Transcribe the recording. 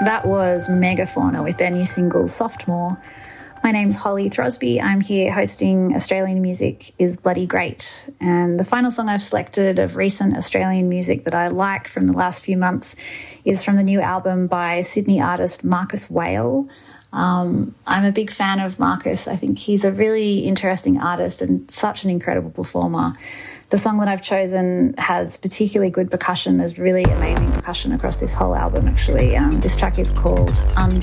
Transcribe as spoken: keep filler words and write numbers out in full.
That was Megafauna with their new single, Softmore. My name's Holly Throsby. I'm here hosting Australian Music is Bloody Great. And the final song I've selected of recent Australian music that I like from the last few months is from the new album by Sydney artist Marcus Whale. Um, I'm a big fan of Marcus. I think he's a really interesting artist and such an incredible performer. The song that I've chosen has particularly good percussion. There's really amazing percussion across this whole album, actually. Um, this track is called Undone.